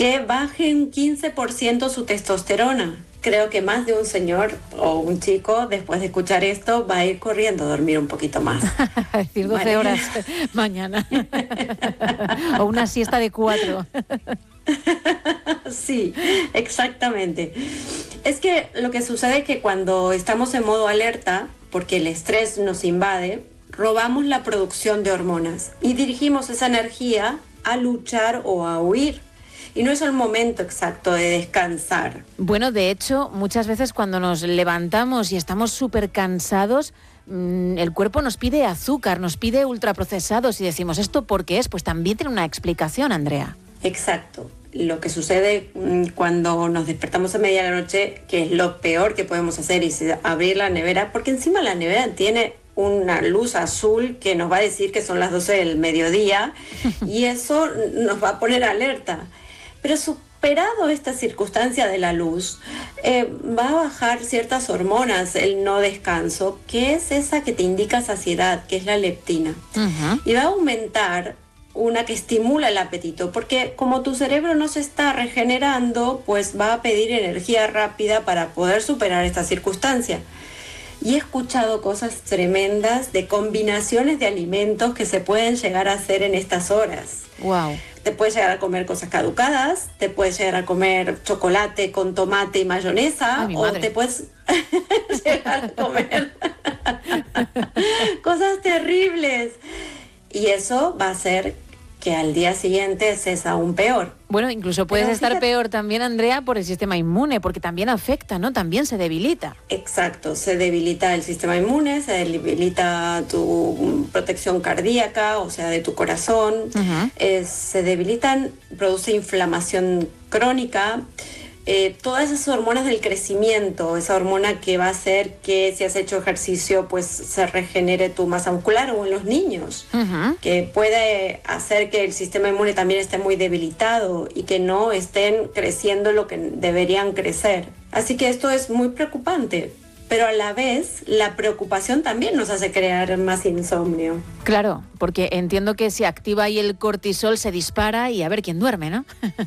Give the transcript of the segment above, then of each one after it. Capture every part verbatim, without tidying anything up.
que baje un quince por ciento su testosterona. Creo que más de un señor o un chico, después de escuchar esto, va a ir corriendo a dormir un poquito más. A decir doce ¿Vale? horas mañana. O una siesta de cuatro. Sí, exactamente. Es que lo que sucede es que cuando estamos en modo alerta, porque el estrés nos invade, robamos la producción de hormonas y dirigimos esa energía a luchar o a huir. Y no es el momento exacto de descansar. Bueno, de hecho, muchas veces cuando nos levantamos y estamos súper cansados, mmm, el cuerpo nos pide azúcar, nos pide ultraprocesados y decimos, ¿esto por qué es? Pues también tiene una explicación, Andrea. Exacto. Lo que sucede cuando nos despertamos a media de la noche, que es lo peor que podemos hacer, es abrir la nevera, porque encima la nevera tiene una luz azul que nos va a decir que son las doce del mediodía y eso nos va a poner alerta. Pero superado esta circunstancia de la luz, eh, va a bajar ciertas hormonas, el no descanso, que es esa que te indica saciedad, que es la leptina. Uh-huh. Y va a aumentar una que estimula el apetito, porque como tu cerebro no se está regenerando, pues va a pedir energía rápida para poder superar esta circunstancia. Y he escuchado cosas tremendas de combinaciones de alimentos que se pueden llegar a hacer en estas horas. Wow. Te puedes llegar a comer cosas caducadas, te puedes llegar a comer chocolate con tomate y mayonesa, Ay, o madre. te puedes llegar a comer cosas terribles. Y eso va a hacer que al día siguiente estés aún peor. Bueno, incluso puedes Pero estar fíjate, peor también, Andrea, por el sistema inmune, porque también afecta, ¿no? También se debilita. Exacto, se debilita el sistema inmune, se debilita tu protección cardíaca, o sea, de tu corazón, uh-huh. eh, se debilitan, produce inflamación crónica, eh, todas esas hormonas del crecimiento, esa hormona que va a hacer que si has hecho ejercicio, pues se regenere tu masa muscular, o en los niños, uh-huh. que puede hacer que el sistema inmune también esté muy debilitado y que no estén creciendo lo que deberían crecer. Así que esto es muy preocupante, pero a la vez la preocupación también nos hace crear más insomnio. Claro, porque entiendo que se activa y el cortisol se dispara y a ver quién duerme, ¿no?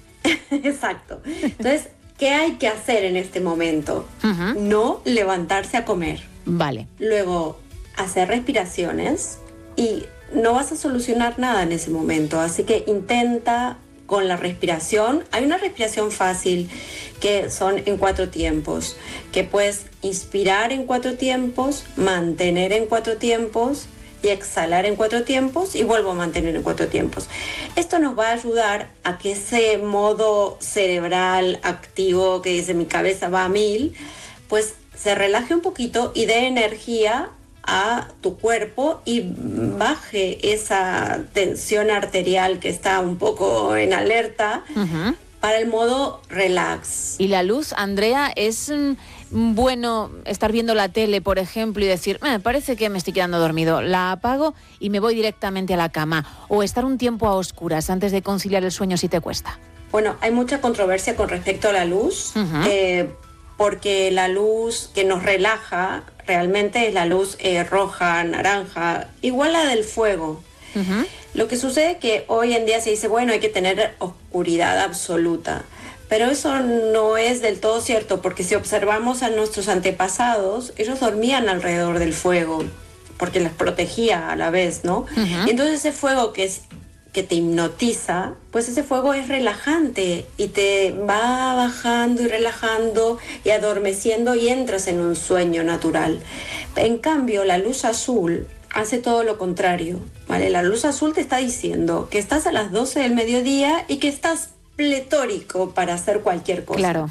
Exacto. Entonces, ¿qué hay que hacer en este momento? Uh-huh. No levantarse a comer. Vale. Luego, hacer respiraciones y no vas a solucionar nada en ese momento. Así que intenta con la respiración. Hay una respiración fácil que son en cuatro tiempos, que puedes inspirar en cuatro tiempos, mantener en cuatro tiempos y exhalar en cuatro tiempos y vuelvo a mantener en cuatro tiempos. Esto nos va a ayudar a que ese modo cerebral activo que dice mi cabeza va a mil, pues se relaje un poquito y dé energía a tu cuerpo y baje esa tensión arterial que está un poco en alerta, uh-huh. para el modo relax. Y la luz, Andrea, es mm, bueno estar viendo la tele, por ejemplo, y decir, me parece que me estoy quedando dormido, la apago y me voy directamente a la cama, o estar un tiempo a oscuras antes de conciliar el sueño si te cuesta. Bueno, hay mucha controversia con respecto a la luz, uh-huh. eh, porque la luz que nos relaja realmente es la luz eh, roja, naranja, igual la del fuego. Uh-huh. Lo que sucede es que hoy en día se dice, bueno, hay que tener oscuridad absoluta, pero eso no es del todo cierto, porque si observamos a nuestros antepasados, ellos dormían alrededor del fuego, porque les protegía a la vez, ¿no? Uh-huh. Y entonces ese fuego que es que te hipnotiza, pues ese fuego es relajante y te va bajando y relajando y adormeciendo y entras en un sueño natural. En cambio, la luz azul hace todo lo contrario, ¿vale? La luz azul te está diciendo que estás a las doce del mediodía y que estás pletórico para hacer cualquier cosa. Claro.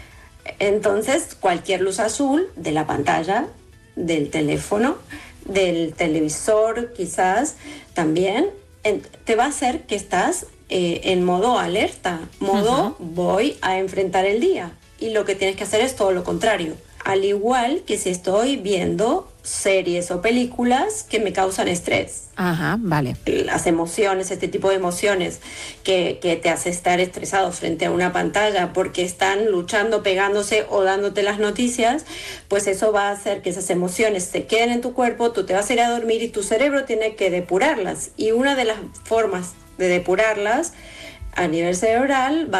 Entonces, cualquier luz azul de la pantalla, del teléfono, del televisor quizás también, te va a hacer que estás eh, en modo alerta, modo uh-huh. voy a enfrentar el día. Y lo que tienes que hacer es todo lo contrario. Al igual que si estoy viendo series o películas que me causan estrés. Ajá, vale. Las emociones, este tipo de emociones que, que te hace estar estresado frente a una pantalla porque están luchando, pegándose o dándote las noticias, pues eso va a hacer que esas emociones se queden en tu cuerpo, tú te vas a ir a dormir y tu cerebro tiene que depurarlas. Y una de las formas de depurarlas a nivel cerebral va